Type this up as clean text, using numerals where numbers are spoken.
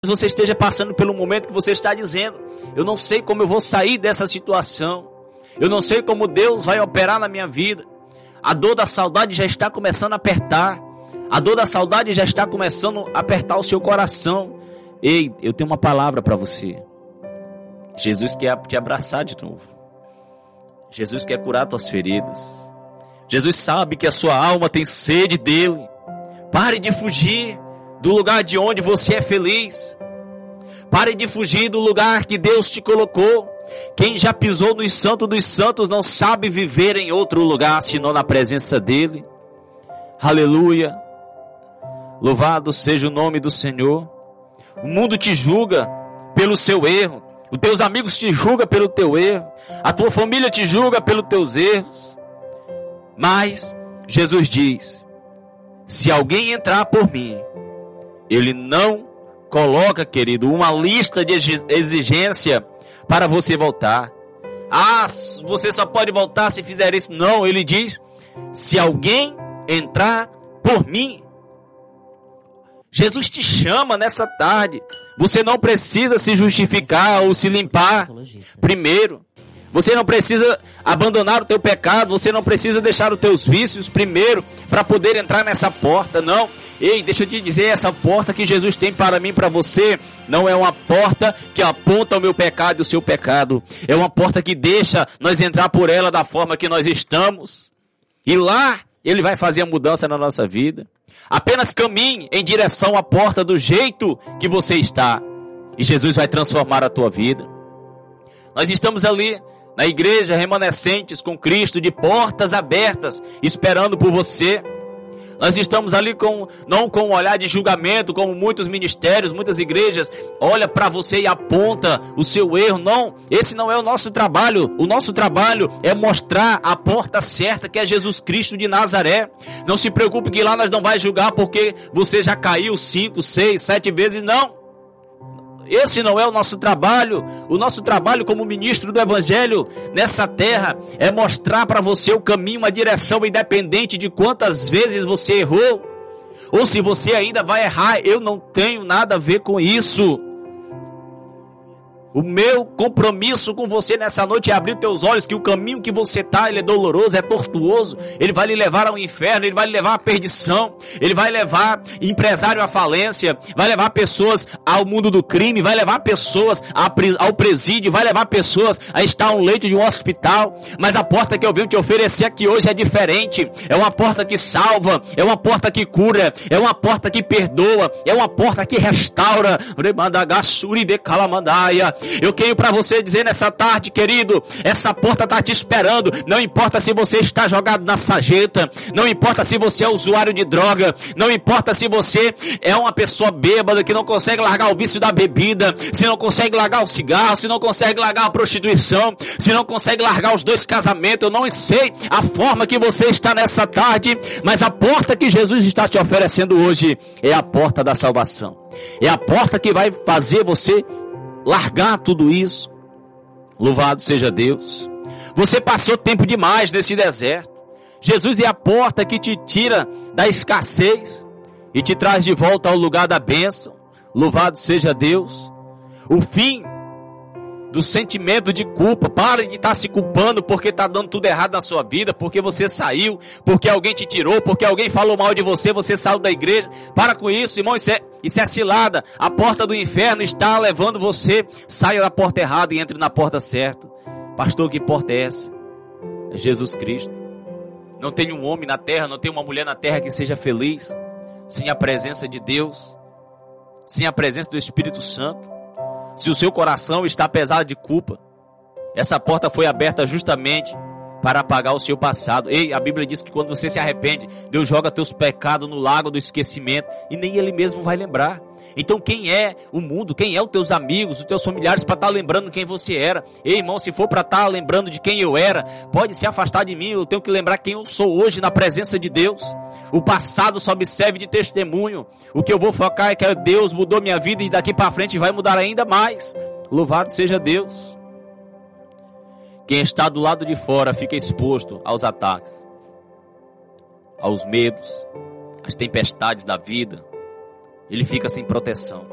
você esteja passando pelo momento que você está dizendo: eu não sei como eu vou sair dessa situação. Eu não sei como Deus vai operar na minha vida. A dor da saudade já está começando a apertar. A dor da saudade já está começando a apertar o seu coração. Ei, eu tenho uma palavra para você. Jesus quer te abraçar de novo. Jesus quer curar tuas feridas. Jesus sabe que a sua alma tem sede dele. Pare de fugir do lugar de onde você é feliz. Pare de fugir do lugar que Deus te colocou. Quem já pisou no Santo dos Santos não sabe viver em outro lugar senão na presença dele. Aleluia. Louvado seja o nome do Senhor. O mundo te julga pelo seu erro. Os teus amigos te julgam pelo teu erro. A tua família te julga pelos teus erros. Mas Jesus diz: se alguém entrar por mim, ele não coloca, querido, uma lista de exigência para você voltar. Ah, você só pode voltar se fizer isso. Não, ele diz: se alguém entrar por mim. Jesus te chama nessa tarde. Você não precisa se justificar ou se limpar primeiro. Você não precisa abandonar o teu pecado. Você não precisa deixar os teus vícios primeiro para poder entrar nessa porta. Não. Ei, deixa eu te dizer, essa porta que Jesus tem para mim e para você não é uma porta que aponta o meu pecado e o seu pecado. É uma porta que deixa nós entrar por ela da forma que nós estamos. E lá Ele vai fazer a mudança na nossa vida. Apenas caminhe em direção à porta do jeito que você está. E Jesus vai transformar a tua vida. Nós estamos ali na igreja Remanescentes com Cristo, de portas abertas, esperando por você. Nós estamos ali não com um olhar de julgamento, como muitos ministérios, muitas igrejas, olha para você e aponta o seu erro. Não, esse não é o nosso trabalho. O nosso trabalho é mostrar a porta certa, que é Jesus Cristo de Nazaré. Não se preocupe que lá nós não vai julgar porque você já caiu 5, 6, 7 vezes, não. Esse não é o nosso trabalho. O nosso trabalho como ministro do Evangelho nessa terra é mostrar para você o caminho, a direção, independente de quantas vezes você errou. Ou se você ainda vai errar, eu não tenho nada a ver com isso. O meu compromisso com você nessa noite é abrir teus olhos, que o caminho que você está, ele é doloroso, é tortuoso. Ele vai lhe levar ao inferno, ele vai lhe levar à perdição. Ele vai levar empresário à falência, vai levar pessoas ao mundo do crime, vai levar pessoas ao presídio, vai levar pessoas a estar a um leito de um hospital. Mas a porta que eu venho te oferecer aqui hoje é diferente. É uma porta que salva, é uma porta que cura, é uma porta que perdoa, é uma porta que restaura. Eu quero para você dizer nessa tarde, querido, essa porta está te esperando. Não importa se você está jogado na sarjeta, não importa se você é usuário de droga, não importa se você é uma pessoa bêbada que não consegue largar o vício da bebida, se não consegue largar o cigarro, se não consegue largar a prostituição, se não consegue largar os 2 casamentos. Eu não sei a forma que você está nessa tarde, mas a porta que Jesus está te oferecendo hoje é a porta da salvação. É a porta que vai fazer você largar tudo isso. Louvado seja Deus. Você passou tempo demais nesse deserto. Jesus é a porta que te tira da escassez e te traz de volta ao lugar da bênção. Louvado seja Deus. O fim do sentimento de culpa. Pare de estar se culpando porque está dando tudo errado na sua vida, porque você saiu, porque alguém te tirou, porque alguém falou mal de você, você saiu da igreja. Para com isso, irmão, isso é cilada. A porta do inferno está levando você. Saia da porta errada e entre na porta certa. Pastor, que porta é essa? É Jesus Cristo. Não tem um homem na terra, não tem uma mulher na terra que seja feliz sem a presença de Deus, sem a presença do Espírito Santo. Se o seu coração está pesado de culpa, essa porta foi aberta justamente para apagar o seu passado. Ei, a Bíblia diz que quando você se arrepende, Deus joga teus pecados no lago do esquecimento e nem Ele mesmo vai lembrar. Então quem é o mundo, quem é os teus amigos, os teus familiares para estar lembrando quem você era? Ei, irmão, se for para estar lembrando de quem eu era, pode se afastar de mim. Eu tenho que lembrar quem eu sou hoje na presença de Deus. O passado só me serve de testemunho. O que eu vou focar é que Deus mudou minha vida e daqui para frente vai mudar ainda mais. Louvado seja Deus. Quem está do lado de fora fica exposto aos ataques, aos medos, às tempestades da vida. Ele fica sem proteção.